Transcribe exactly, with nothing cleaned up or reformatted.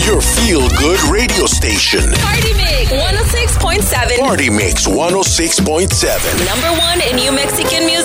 your feel-good radio station. Party Mix one oh six point seven. Party Mix one oh six point seven. Number one in New Mexican music.